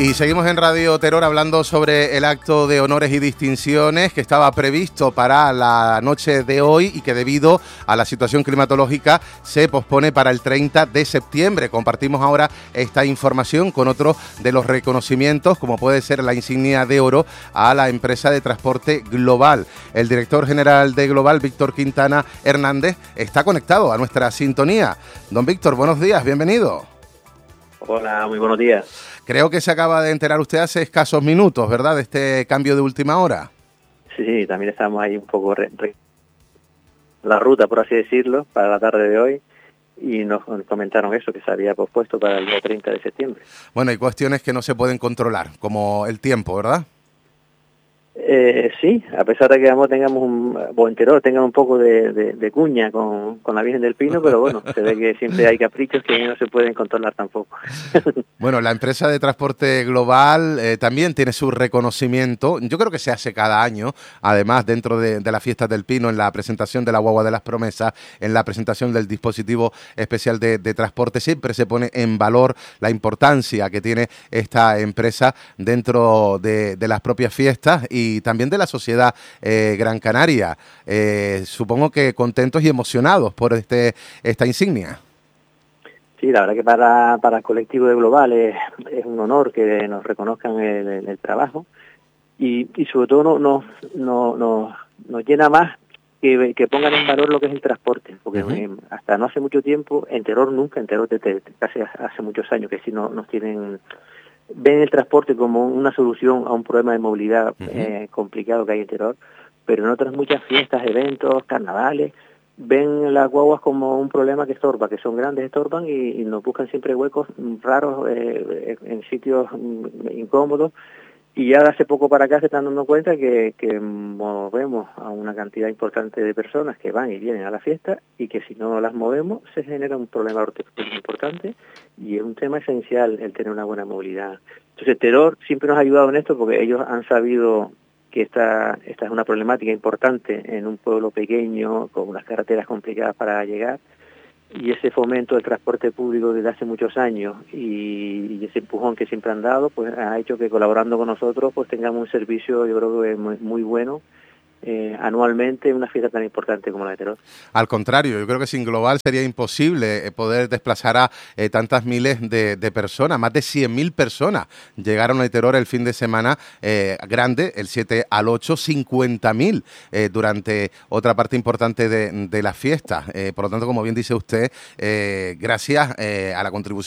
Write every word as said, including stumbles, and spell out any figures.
Y seguimos en Radio Terror hablando sobre el acto de honores y distinciones que estaba previsto para la noche de hoy y que debido a la situación climatológica se pospone para el treinta de septiembre. Compartimos ahora esta información con otro de los reconocimientos, como puede ser la insignia de oro a la empresa de transporte Global. El director general de Global, Víctor Quintana Hernández, está conectado a nuestra sintonía. Don Víctor, buenos días, bienvenido. Hola, muy buenos días. Creo que se acaba de enterar usted hace escasos minutos, ¿verdad?, de este cambio de última hora. Sí, sí, también estamos ahí un poco re, re, la ruta, por así decirlo, para la tarde de hoy, y nos comentaron eso, que se había pospuesto para el día treinta de septiembre. Bueno, hay cuestiones que no se pueden controlar, como el tiempo, ¿verdad? Eh, sí, a pesar de que ambos tengamos un buen terror, tengan un poco de, de, de cuña con, con la Virgen del Pino, pero bueno, se ve que siempre hay caprichos que no se pueden controlar tampoco. Bueno, la empresa de transporte Global eh, también tiene su reconocimiento. Yo creo que se hace cada año, además dentro de, de las fiestas del Pino, en la presentación de la Guagua de las Promesas, en la presentación del dispositivo especial de, de transporte, siempre se pone en valor la importancia que tiene esta empresa dentro de, de las propias fiestas y y también de la sociedad eh, Gran Canaria. Eh, supongo que contentos y emocionados por este esta insignia. Sí, la verdad que para, para el colectivo de Global es, es un honor que nos reconozcan el, el, el trabajo y, y sobre todo nos no, no, no, nos llena más que, que pongan en valor lo que es el transporte, porque uh-huh. eh, hasta no hace mucho tiempo, en Terror nunca, en Terror desde casi hace muchos años que sí no, nos tienen... ven el transporte como una solución a un problema de movilidad uh-huh. eh, complicado que hay en Terror, pero en otras muchas fiestas, eventos, carnavales, ven las guaguas como un problema que estorba, que son grandes, estorban y, y nos buscan siempre huecos raros eh, en sitios incómodos. Y ya de hace poco para acá se están dando cuenta que, que movemos a una cantidad importante de personas que van y vienen a la fiesta y que si no las movemos se genera un problema importante y es un tema esencial el tener una buena movilidad. Entonces Terror siempre nos ha ayudado en esto porque ellos han sabido que esta, esta es una problemática importante en un pueblo pequeño con unas carreteras complicadas para llegar. Y ese fomento del transporte público desde hace muchos años y, y ese empujón que siempre han dado, pues ha hecho que colaborando con nosotros pues tengamos un servicio, yo creo que muy, muy bueno, eh, anualmente en una fiesta tan importante como la de Terror. Al contrario, yo creo que sin Global sería imposible eh, poder desplazar a eh, tantas miles de, de personas, más de cien mil personas llegaron a Terror el fin de semana eh, grande, el siete al ocho, cincuenta mil eh, durante otra parte importante de, de la fiesta. Eh, por lo tanto, como bien dice usted, eh, gracias eh, a la contribución